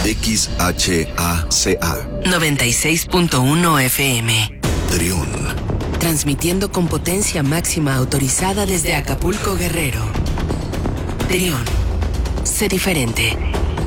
XHACA 96.1 FM. Trión. Transmitiendo con potencia máxima autorizada desde Acapulco, Guerrero. Trión. Sé diferente.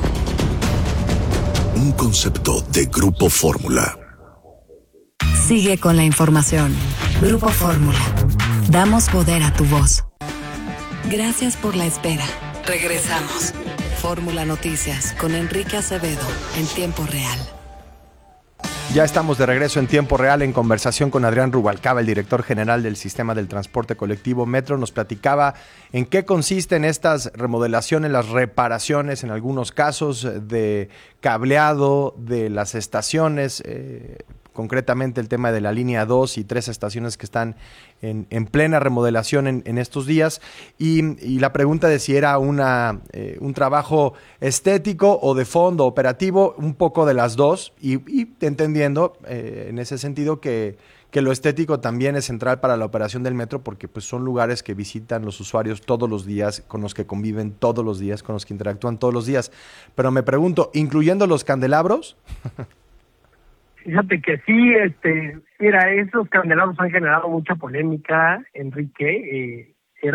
Un concepto de Grupo Fórmula. Sigue con la información. Grupo Fórmula. Damos poder a tu voz. Gracias por la espera. Regresamos. Fórmula Noticias con Enrique Acevedo en tiempo real. Ya estamos de regreso en tiempo real en conversación con Adrián Rubalcaba, el director general del Sistema del Transporte Colectivo Metro. Nos platicaba en qué consisten estas remodelaciones, las reparaciones en algunos casos de cableado de las estaciones, concretamente el tema de la línea 2 y 3 estaciones que están en plena remodelación en estos días, y la pregunta de si era un trabajo estético o de fondo operativo, un poco de las dos, y entendiendo en ese sentido que lo estético también es central para la operación del metro, porque pues son lugares que visitan los usuarios todos los días, con los que conviven todos los días, con los que interactúan todos los días. Pero me pregunto, ¿incluyendo los candelabros? Fíjate que sí, mira, esos candelabros han generado mucha polémica, Enrique.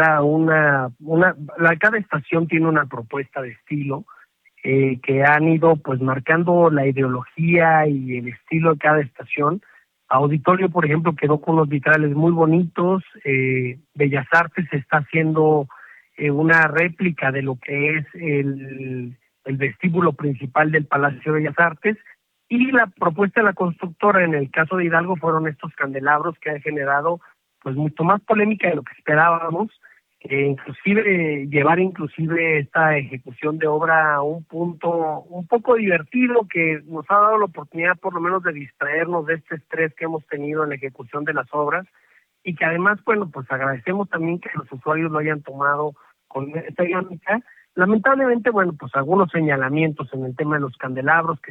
Cada estación tiene una propuesta de estilo que han ido pues marcando la ideología y el estilo de cada estación. Auditorio, por ejemplo, quedó con unos vitrales muy bonitos. Bellas Artes está haciendo una réplica de lo que es el vestíbulo principal del Palacio de Bellas Artes. Y la propuesta de la constructora en el caso de Hidalgo fueron estos candelabros que han generado pues mucho más polémica de lo que esperábamos, llevar esta ejecución de obra a un punto un poco divertido que nos ha dado la oportunidad por lo menos de distraernos de este estrés que hemos tenido en la ejecución de las obras, y que además, bueno, pues agradecemos también que los usuarios lo hayan tomado con esta dinámica. Lamentablemente, bueno, pues algunos señalamientos en el tema de los candelabros que